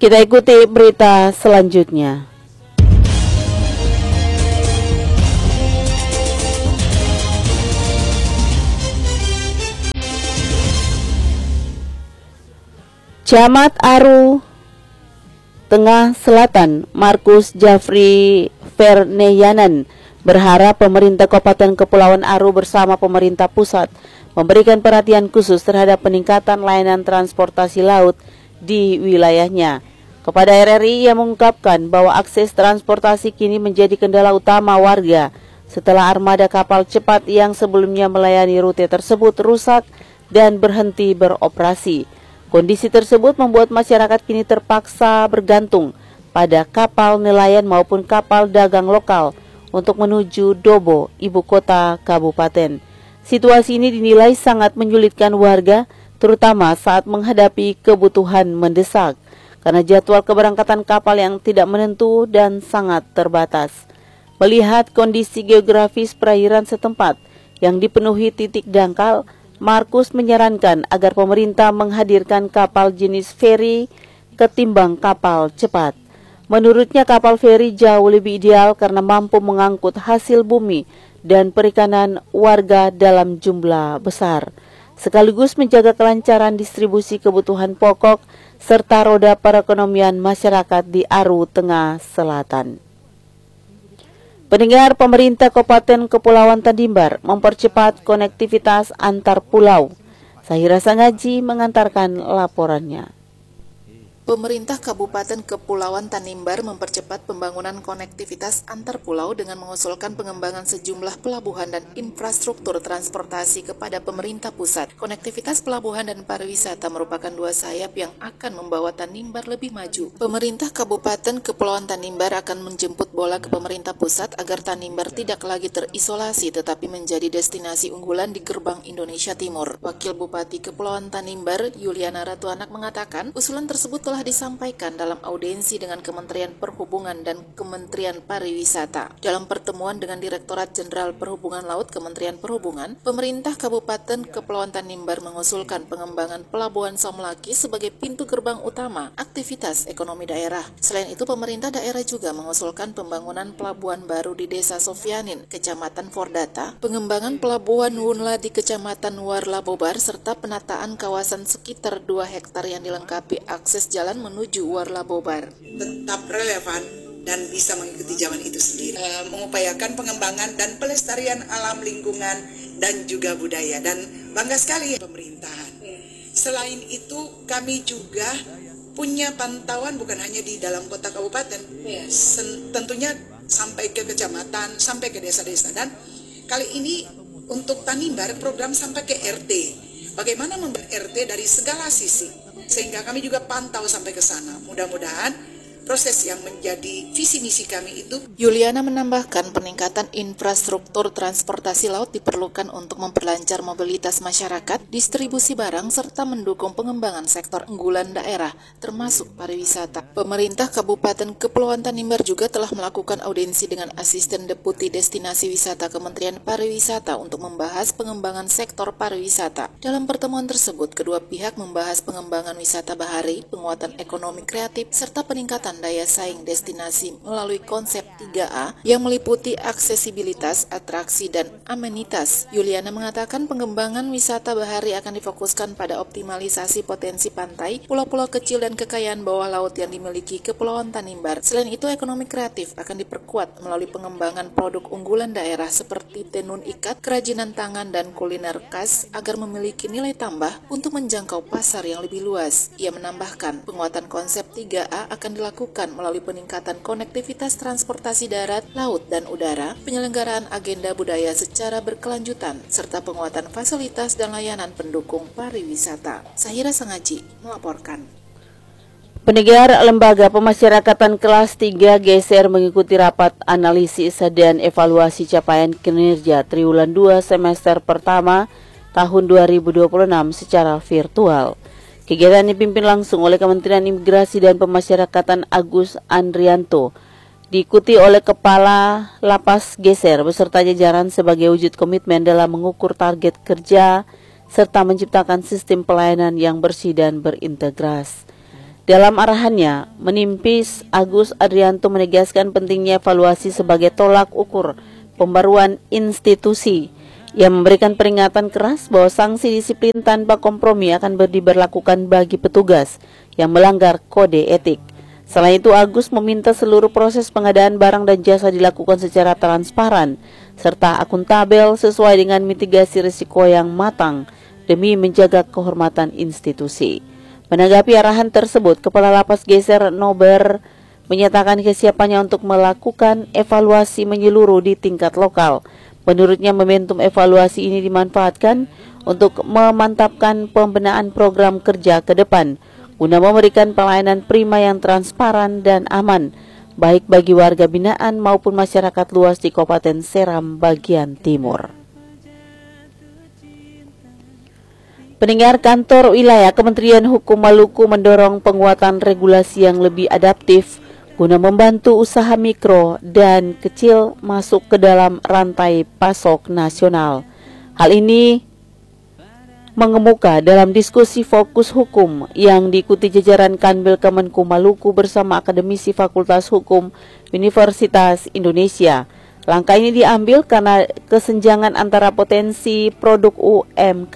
Kita ikuti berita selanjutnya. Camat Aru Tengah Selatan, Markus Jafri Verneyanan, berharap pemerintah Kabupaten Kepulauan Aru bersama pemerintah pusat memberikan perhatian khusus terhadap peningkatan layanan transportasi laut di wilayahnya. Kepada RRI, ia mengungkapkan bahwa akses transportasi kini menjadi kendala utama warga setelah armada kapal cepat yang sebelumnya melayani rute tersebut rusak dan berhenti beroperasi. Kondisi tersebut membuat masyarakat kini terpaksa bergantung pada kapal nelayan maupun kapal dagang lokal untuk menuju Dobo, ibu kota kabupaten. Situasi ini dinilai sangat menyulitkan warga, terutama saat menghadapi kebutuhan mendesak, karena jadwal keberangkatan kapal yang tidak menentu dan sangat terbatas. Melihat kondisi geografis perairan setempat yang dipenuhi titik dangkal, Markus menyarankan agar pemerintah menghadirkan kapal jenis feri ketimbang kapal cepat. Menurutnya kapal feri jauh lebih ideal karena mampu mengangkut hasil bumi dan perikanan warga dalam jumlah besar, sekaligus menjaga kelancaran distribusi kebutuhan pokok serta roda perekonomian masyarakat di Aru Tengah Selatan. Pendengar, pemerintah Kabupaten Kepulauan Tanimbar mempercepat konektivitas antar pulau. Sahira Sangaji mengantarkan laporannya. Pemerintah Kabupaten Kepulauan Tanimbar mempercepat pembangunan konektivitas antar pulau dengan mengusulkan pengembangan sejumlah pelabuhan dan infrastruktur transportasi kepada pemerintah pusat. Konektivitas pelabuhan dan pariwisata merupakan dua sayap yang akan membawa Tanimbar lebih maju. Pemerintah Kabupaten Kepulauan Tanimbar akan menjemput bola ke pemerintah pusat agar Tanimbar tidak lagi terisolasi tetapi menjadi destinasi unggulan di gerbang Indonesia Timur. Wakil Bupati Kepulauan Tanimbar, Yuliana Ratuanak, mengatakan usulan tersebut telah disampaikan dalam audiensi dengan Kementerian Perhubungan dan Kementerian Pariwisata. Dalam pertemuan dengan Direktorat Jenderal Perhubungan Laut Kementerian Perhubungan, pemerintah Kabupaten Kepulauan Tanimbar mengusulkan pengembangan Pelabuhan Somlaki sebagai pintu gerbang utama aktivitas ekonomi daerah. Selain itu, pemerintah daerah juga mengusulkan pembangunan pelabuhan baru di Desa Sofianin, Kecamatan Fordata, pengembangan Pelabuhan Wunla di Kecamatan Warlabobar, serta penataan kawasan sekitar 2 hektar yang dilengkapi akses jalan menuju Warlabobar. Tetap relevan dan bisa mengikuti zaman itu sendiri. Mengupayakan pengembangan dan pelestarian alam lingkungan dan juga budaya, dan bangga sekali pemerintahan. Selain itu, kami juga punya pantauan bukan hanya di dalam kota kabupaten, tentunya sampai ke kecamatan, sampai ke desa-desa, dan kali ini untuk Tanimbar program sampai ke RT. Bagaimana membuat RT dari segala sisi, sehingga kami juga pantau sampai ke sana. Mudah-mudahan proses yang menjadi visi misi kami itu. Yuliana menambahkan peningkatan infrastruktur transportasi laut diperlukan untuk memperlancar mobilitas masyarakat, distribusi barang, serta mendukung pengembangan sektor unggulan daerah, termasuk pariwisata. Pemerintah Kabupaten Kepulauan Tanimbar juga telah melakukan audiensi dengan Asisten Deputi Destinasi Wisata Kementerian Pariwisata untuk membahas pengembangan sektor pariwisata. Dalam pertemuan tersebut, kedua pihak membahas pengembangan wisata bahari, penguatan ekonomi kreatif, serta peningkatan daya saing destinasi melalui konsep 3A yang meliputi aksesibilitas, atraksi, dan amenitas. Yuliana mengatakan pengembangan wisata bahari akan difokuskan pada optimalisasi potensi pantai, pulau-pulau kecil, dan kekayaan bawah laut yang dimiliki Kepulauan Tanimbar. Selain itu, ekonomi kreatif akan diperkuat melalui pengembangan produk unggulan daerah seperti tenun ikat, kerajinan tangan, dan kuliner khas agar memiliki nilai tambah untuk menjangkau pasar yang lebih luas. Ia menambahkan penguatan konsep 3A akan dilakukan melalui peningkatan konektivitas transportasi darat, laut, dan udara, penyelenggaraan agenda budaya secara berkelanjutan, serta penguatan fasilitas dan layanan pendukung pariwisata. Sahira Sangaji melaporkan. Pendengar, Lembaga Pemasyarakatan kelas 3 GSR mengikuti rapat analisis dan evaluasi capaian kinerja triwulan 2 semester pertama tahun 2026 secara virtual. Kegiatan dipimpin langsung oleh Kementerian Imigrasi dan Pemasyarakatan Agus Andrianto, diikuti oleh Kepala Lapas GSR beserta jajaran sebagai wujud komitmen dalam mengukur target kerja serta menciptakan sistem pelayanan yang bersih dan berintegras. Dalam arahannya, menimpis, Agus Adrianto menegaskan pentingnya evaluasi sebagai tolak ukur pembaruan institusi. Ia memberikan peringatan keras bahwa sanksi disiplin tanpa kompromi akan diberlakukan bagi petugas yang melanggar kode etik. Selain itu, Agus meminta seluruh proses pengadaan barang dan jasa dilakukan secara transparan serta akuntabel sesuai dengan mitigasi risiko yang matang demi menjaga kehormatan institusi. Menanggapi arahan tersebut, Kepala Lapas Geser Nober menyatakan kesiapannya untuk melakukan evaluasi menyeluruh di tingkat lokal. Menurutnya, momentum evaluasi ini dimanfaatkan untuk memantapkan pembenahan program kerja ke depan guna memberikan pelayanan prima yang transparan dan aman, baik bagi warga binaan maupun masyarakat luas di Kabupaten Seram bagian timur. Pendengar, Kantor Wilayah Kementerian Hukum Maluku mendorong penguatan regulasi yang lebih adaptif guna membantu usaha mikro dan kecil masuk ke dalam rantai pasok nasional. Hal ini mengemuka dalam diskusi fokus hukum yang diikuti jajaran Kanwil Kemenku Maluku bersama akademisi Fakultas Hukum Universitas Indonesia. Langkah ini diambil karena kesenjangan antara potensi produk UMK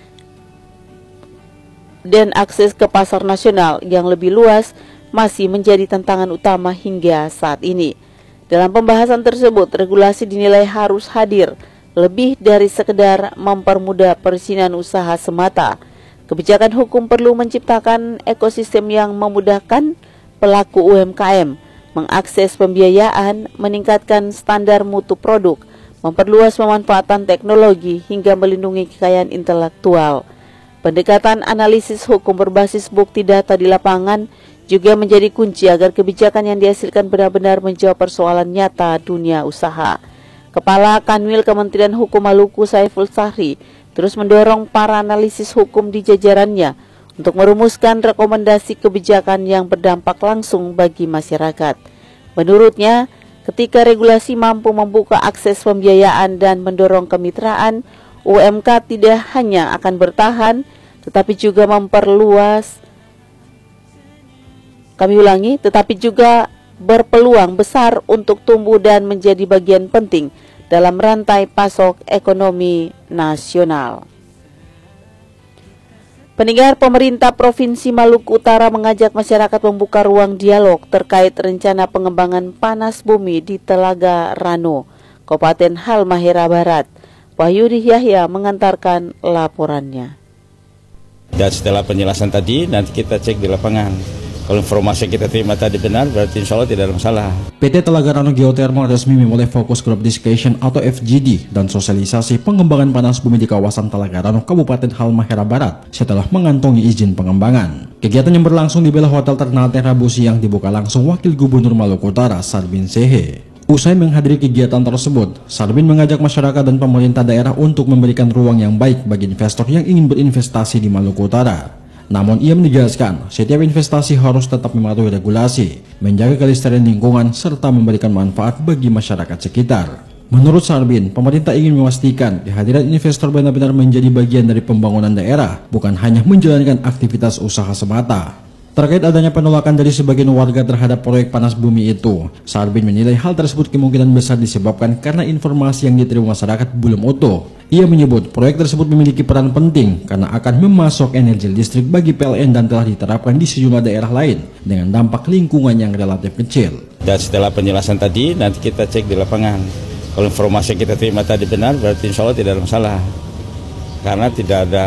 dan akses ke pasar nasional yang lebih luas masih menjadi tantangan utama hingga saat ini. Dalam pembahasan tersebut, regulasi dinilai harus hadir lebih dari sekedar mempermudah perizinan usaha semata. Kebijakan hukum perlu menciptakan ekosistem yang memudahkan pelaku UMKM mengakses pembiayaan, meningkatkan standar mutu produk, memperluas pemanfaatan teknologi hingga melindungi kekayaan intelektual. Pendekatan analisis hukum berbasis bukti data di lapangan juga menjadi kunci agar kebijakan yang dihasilkan benar-benar menjawab persoalan nyata dunia usaha. Kepala Kanwil Kementerian Hukum Maluku Saiful Sahri terus mendorong para analisis hukum di jajarannya untuk merumuskan rekomendasi kebijakan yang berdampak langsung bagi masyarakat. Menurutnya, ketika regulasi mampu membuka akses pembiayaan dan mendorong kemitraan, UMK tidak hanya akan bertahan, tetapi juga berpeluang besar untuk tumbuh dan menjadi bagian penting dalam rantai pasok ekonomi nasional. Pendengar, pemerintah Provinsi Maluku Utara mengajak masyarakat membuka ruang dialog terkait rencana pengembangan panas bumi di Telaga Rano, Kabupaten Halmahera Barat. Wahyudi Yahya mengantarkan laporannya. Dan setelah penjelasan tadi, nanti kita cek di lapangan. Kalau informasi yang kita terima tadi benar, berarti insya Allah tidak ada masalah. PT Telaga Rano Geothermal resmi memulai fokus group discussion atau FGD dan sosialisasi pengembangan panas bumi di kawasan Telaga Rano, Kabupaten Halmahera Barat setelah mengantongi izin pengembangan. Kegiatan yang berlangsung di Bela Hotel Ternate Rabu siang dibuka langsung Wakil Gubernur Maluku Utara, Sarbin Sehe. Usai menghadiri kegiatan tersebut, Sarbin mengajak masyarakat dan pemerintah daerah untuk memberikan ruang yang baik bagi investor yang ingin berinvestasi di Maluku Utara. Namun ia menegaskan, setiap investasi harus tetap mematuhi regulasi, menjaga kelestarian lingkungan, serta memberikan manfaat bagi masyarakat sekitar. Menurut Sarbin, pemerintah ingin memastikan kehadiran investor benar-benar menjadi bagian dari pembangunan daerah, bukan hanya menjalankan aktivitas usaha semata. Terkait adanya penolakan dari sebagian warga terhadap proyek panas bumi itu, Sarbin menilai hal tersebut kemungkinan besar disebabkan karena informasi yang diterima masyarakat belum utuh. Ia menyebut proyek tersebut memiliki peran penting karena akan memasok energi listrik bagi PLN dan telah diterapkan di sejumlah daerah lain dengan dampak lingkungan yang relatif kecil. Dan setelah penjelasan tadi, nanti kita cek di lapangan. Kalau informasi yang kita terima tadi benar, berarti insya Allah tidak ada masalah. Karena tidak ada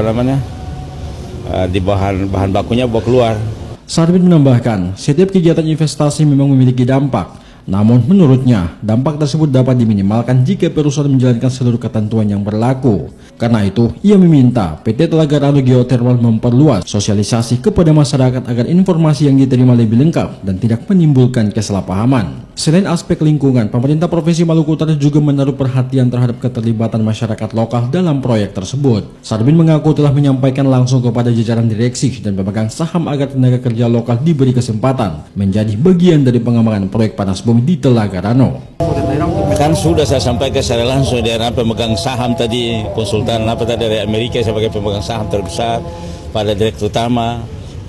di bahan bakunya bawa keluar. Sarbin menambahkan, setiap kegiatan investasi memang memiliki dampak. Namun menurutnya, dampak tersebut dapat diminimalkan jika perusahaan menjalankan seluruh ketentuan yang berlaku. Karena itu, ia meminta PT Telaga Rano Geothermal memperluas sosialisasi kepada masyarakat agar informasi yang diterima lebih lengkap dan tidak menimbulkan kesalahpahaman. Selain aspek lingkungan, pemerintah Provinsi Maluku Utara juga menaruh perhatian terhadap keterlibatan masyarakat lokal dalam proyek tersebut. Sarbin mengaku telah menyampaikan langsung kepada jajaran direksi dan pemegang saham agar tenaga kerja lokal diberi kesempatan menjadi bagian dari pengembangan proyek panas bumi di Telaga Rano. Kan sudah saya sampaikan secara langsung dari pemegang saham tadi, konsultan dari Amerika sebagai pemegang saham terbesar, pada direktur utama,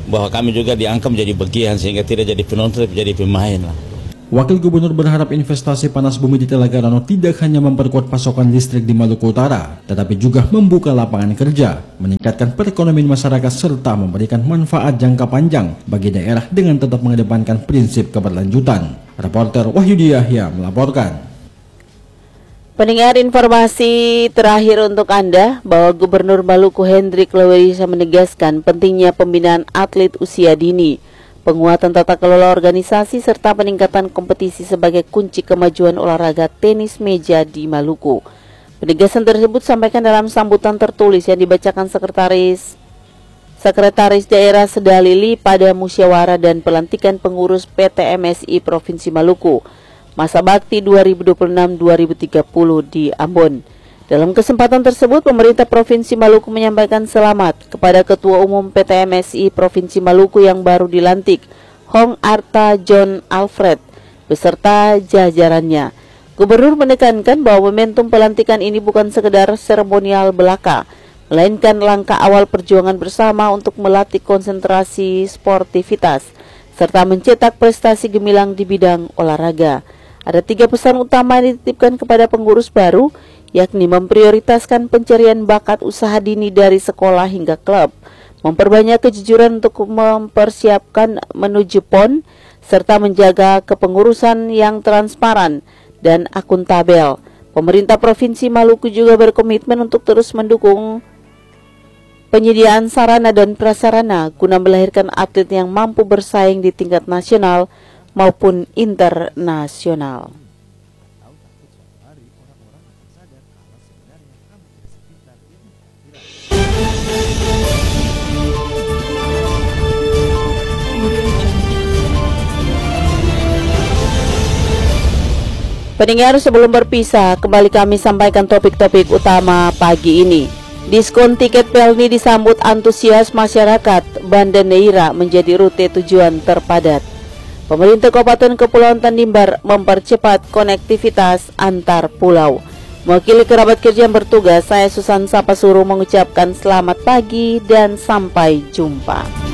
bahwa kami juga diangkat menjadi bagian sehingga tidak jadi penonton tapi jadi pemain lah. Wakil Gubernur berharap investasi panas bumi di Telaga Rano tidak hanya memperkuat pasokan listrik di Maluku Utara, tetapi juga membuka lapangan kerja, meningkatkan perekonomian masyarakat serta memberikan manfaat jangka panjang bagi daerah dengan tetap mengedepankan prinsip keberlanjutan. Reporter Wahyudi Yahya melaporkan. Pendengar, informasi terakhir untuk Anda bahwa Gubernur Maluku Hendrik Lewisa menegaskan pentingnya pembinaan atlet usia dini, penguatan tata kelola organisasi serta peningkatan kompetisi sebagai kunci kemajuan olahraga tenis meja di Maluku. Penegasan tersebut disampaikan dalam sambutan tertulis yang dibacakan Sekretaris Daerah Sedalili pada musyawarah dan pelantikan pengurus PT MSI Provinsi Maluku masa bakti 2026-2030 di Ambon. Dalam kesempatan tersebut, pemerintah Provinsi Maluku menyampaikan selamat kepada Ketua Umum PT MSI Provinsi Maluku yang baru dilantik, Hong Arta John Alfred, beserta jajarannya. Gubernur menekankan bahwa momentum pelantikan ini bukan sekedar seremonial belaka, melainkan langkah awal perjuangan bersama untuk melatih konsentrasi sportivitas, serta mencetak prestasi gemilang di bidang olahraga. Ada 3 pesan utama yang dititipkan kepada pengurus baru, yakni memprioritaskan pencarian bakat usaha dini dari sekolah hingga klub, memperbanyak kejujuran untuk mempersiapkan menuju PON, serta menjaga kepengurusan yang transparan dan akuntabel. Pemerintah Provinsi Maluku juga berkomitmen untuk terus mendukung penyediaan sarana dan prasarana guna melahirkan atlet yang mampu bersaing di tingkat nasional maupun internasional. Pendengar, sebelum berpisah, kembali kami sampaikan topik-topik utama pagi ini. Diskon tiket Pelni disambut antusias masyarakat. Banda Neira menjadi rute tujuan terpadat. Pemerintah Kabupaten Kepulauan Tanimbar mempercepat konektivitas antar pulau. Mewakili kerabat kerja yang bertugas, saya Susan Sapasuru mengucapkan selamat pagi dan sampai jumpa.